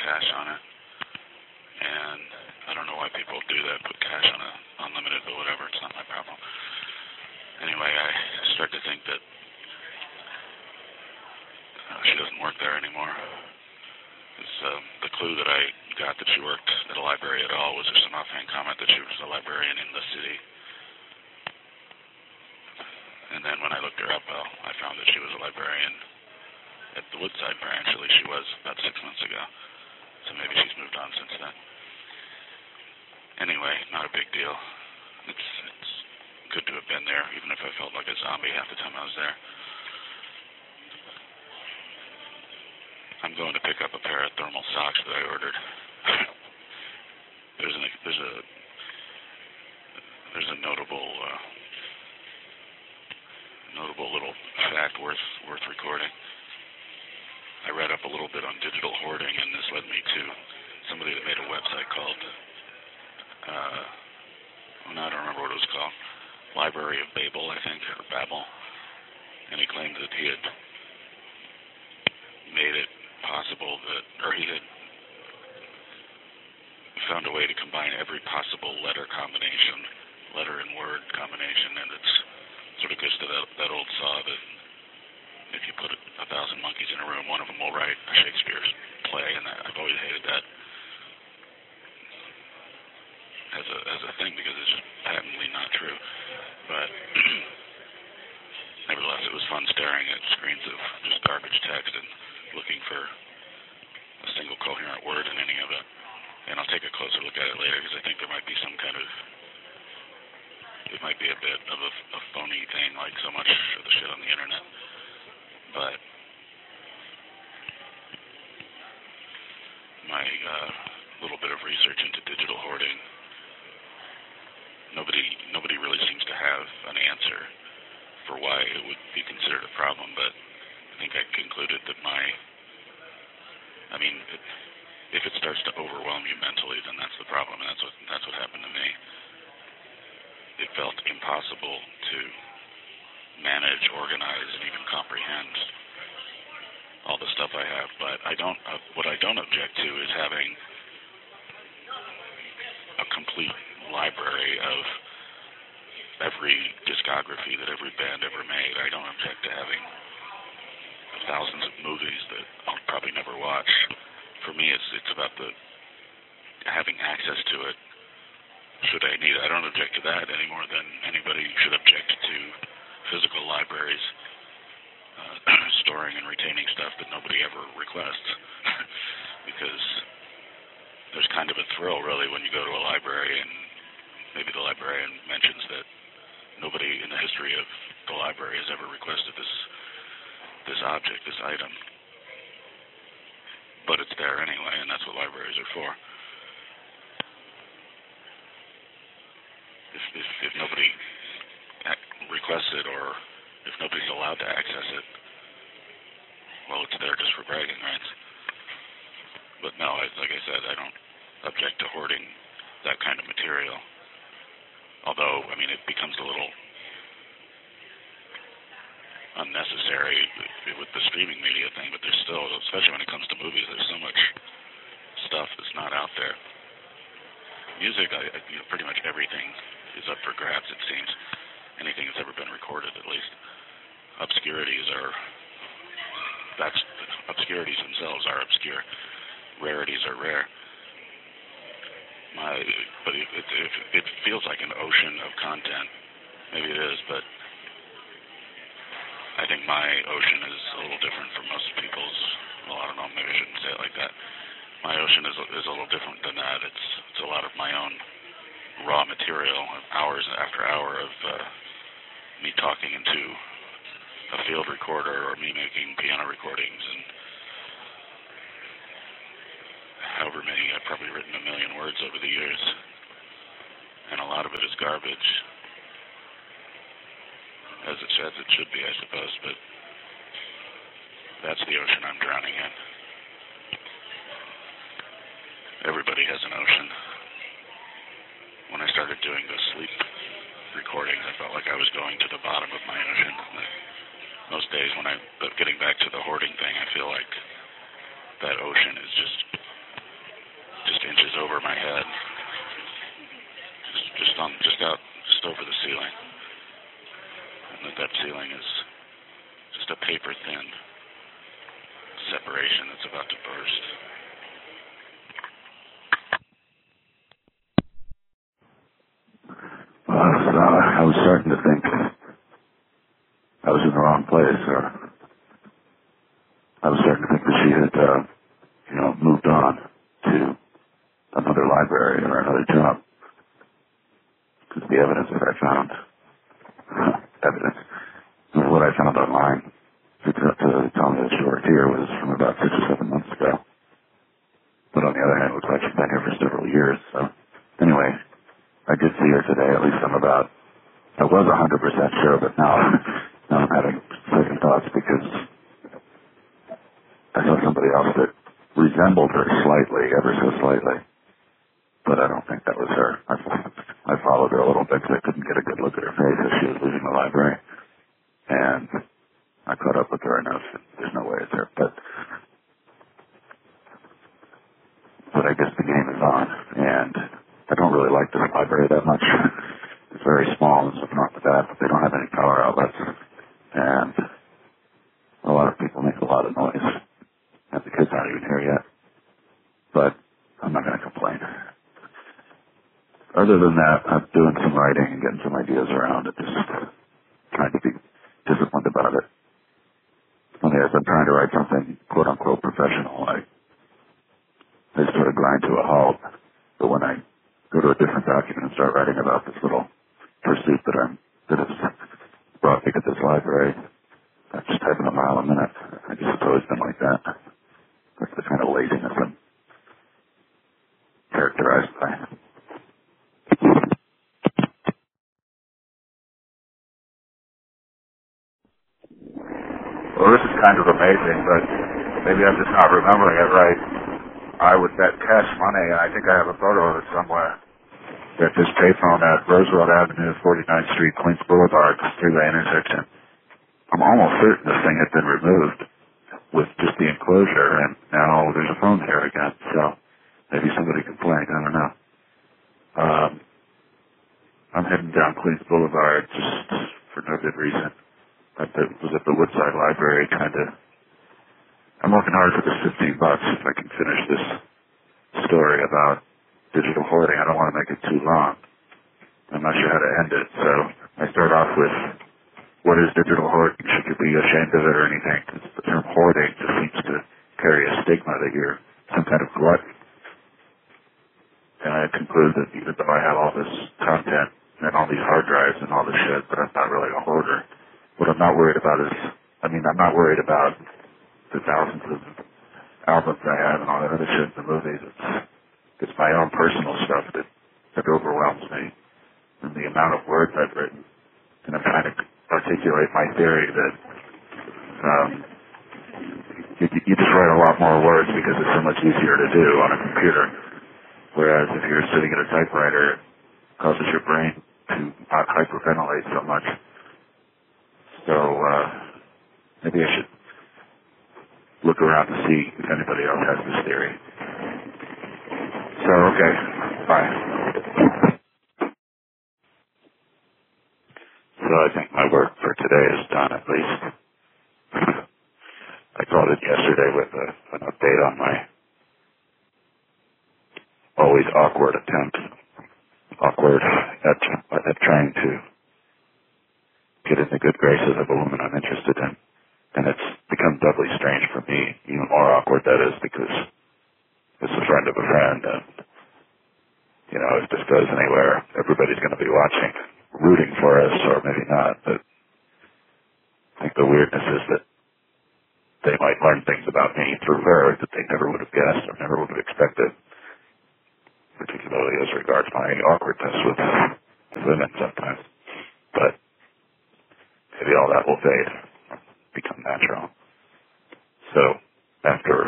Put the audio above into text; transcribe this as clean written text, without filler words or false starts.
cash on it. And I don't know why people do that, put cash on a unlimited or whatever. It's not my problem. Anyway, I start to think that she doesn't work there anymore. The clue that I got that she worked at a library at all was just an offhand comment that she was a librarian in the city. And then when I looked her up, well, I found that she was a librarian at the Woodside branch. At least she was about 6 months ago. So maybe she's moved on since then. Anyway, not a big deal. It's good to have been there, even if I felt like a zombie half the time I was there. I'm going to pick up a pair of thermal socks that I ordered. There's a notable little fact worth recording. I read up a little bit on digital hoarding, and this led me to somebody that made a website called I don't remember what it was called, Library of Babel, I think, or Babel, and he claimed that he had made it possible that, or he had found a way to combine every possible letter and word combination, and it's sort of goes to that old saw that if you put 1,000 monkeys in a room, one of them will write a Shakespeare's play, and I've always hated that as a thing because it's just patently not true. But nevertheless, it was fun staring at screens of just garbage text and looking for a single coherent word in any of it. And I'll take a closer look at it later because I think there might be some kind of, it might be a bit of a phony thing like so much of the shit on the internet. But my little bit of research into digital hoarding, nobody really seems to have an answer for why it would be considered a problem, but I think I concluded that if it starts to overwhelm you mentally, then that's the problem, and that's what happened to me. It felt impossible to manage, organize, and even comprehend all the stuff I have, but what I don't object to is having a complete library of every discography that every band ever made. I don't object to having thousands of movies that I'll probably never watch. For me, it's about having access to it. Should I need it? I don't object to that any more than anybody should object to physical libraries storing and retaining stuff that nobody ever requests. Because there's kind of a thrill, really, when you go to a library and maybe the librarian mentions that nobody in the history of the library has ever requested this object, this item. But it's there anyway, and that's what libraries are for. If nobody requests it, or if nobody's allowed to access it, well, it's there just for bragging rights. But no, like I said, I don't object to hoarding that kind of material. Although, it becomes a little unnecessary with the streaming media thing, but there's still, especially when it comes to movies, there's so much stuff that's not out there. Music, pretty much everything is up for grabs, it seems. Anything that's ever been recorded, at least. Obscurities themselves are obscure. Rarities are rare. But it feels like an ocean of content. Maybe it is, but I think my ocean is a little different from most people's. Well, I don't know, maybe I shouldn't say it like that. My ocean is a little different than that. It's a lot of my own raw material, hours after hour of me talking into a field recorder or me making piano recordings, and however many, I've probably written 1 million words over the years, and a lot of it is garbage, as it should be, I suppose, but that's the ocean I'm drowning in. Everybody has an ocean. When I started doing the sleep recordings, I felt like I was going to the bottom of my ocean. Most days when getting back to the hoarding thing, I feel like that ocean is just just inches over my head, just over the ceiling, and that ceiling is just a paper thin separation that's about to burst. I was starting to think I was in the wrong place, or I was starting to think that she had, moved on to another library or another job. Because the evidence that I found, what I found online to tell me that she worked here was from about 6 or 7 months ago. But on the other hand, it looks like she's been here for several years. So anyway, I did see her today. At least I was 100% sure, but now I'm having second thoughts because I saw somebody else that resembled her slightly, ever so slightly. But I don't think that was her. I followed her a little bit because I couldn't get a good look at her face as she was leaving the library. And I caught up with her enough that there's no way it's her. But I guess the game is on. And I don't really like this library that much. It's very small, and something wrong with that, but they don't have any power outlets. And a lot of people make a lot of noise. And the kids aren't even here yet. But I'm not going to complain. Other than that, I'm doing some writing and getting some ideas around and just trying to be disciplined about it. Only as I'm trying to write something quote-unquote professional, I sort of grind to a halt. But when I go to a different document and start writing about this little pursuit that has brought me to this library, I'm just typing a mile a minute. I just have always been like that. That's the kind of laziness I'm characterized by. Well, this is kind of amazing, but maybe I'm just not remembering it right. I would bet cash money, and I think I have a photo of it somewhere, that this payphone at Roosevelt Avenue, 49th Street, Queens Boulevard, three-way intersection, I'm almost certain this thing had been removed with just the enclosure, and now there's a phone here again, so maybe somebody complained, I don't know. I'm heading down Queens Boulevard just for no good reason. I was at the Woodside Library, I'm working hard for this $15 if I can finish this story about digital hoarding. I don't want to make it too long. I'm not sure how to end it, so I start off with, what is digital hoarding? Should you be ashamed of it or anything? Because the term hoarding just seems to carry a stigma that you're some kind of glutton. And I conclude that even though I have all this content and all these hard drives and all this shit, but I'm not really a hoarder. What I'm not worried about is, I'm not worried about the thousands of albums I have and all that other shit in the movies. It's my own personal stuff that overwhelms me, and the amount of words I've written. And I'm trying to articulate my theory that you just write a lot more words because it's so much easier to do on a computer. Whereas if you're sitting at a typewriter, it causes your brain to not hyperventilate so much. So maybe I should look around to see if anybody else has this theory. So, okay, bye. So I think my work for today is done, at least. I called it yesterday with an update on my always awkward at trying to get in the good graces of a woman I'm interested in. And it's become doubly strange for me, even more awkward that is, because it's a friend of a friend, and, if this goes anywhere, everybody's going to be watching, rooting for us, or maybe not, but I think the weirdness is that they might learn things about me through her that they never would have guessed or never would have expected, particularly as regards my awkwardness with women sometimes. But maybe all that will fade, become natural. So, after